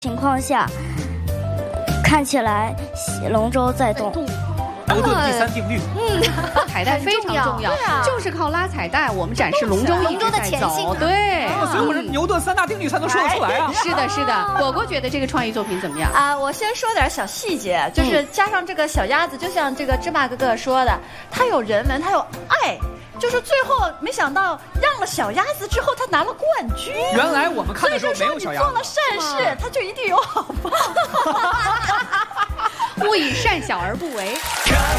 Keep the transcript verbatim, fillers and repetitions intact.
情况下，看起来龙舟在动。 牛顿第三定律， 嗯，彩带非常重要， 啊、 就是靠拉彩带，我们展示龙舟一直在走，对， 所以我们牛顿三大定律才能说得出来啊。 是的，是的。果果觉得这个创意作品怎么样啊？我先说点小细节，就是加上这个小鸭子，就像这个芝麻哥哥说的，它有人文，它有爱。就是最后没想到让了小鸭子之后，他拿了冠军。 原来我们看的时候没有小鸭子。 做了善事，他就一定有好报。 勿以善小而不为。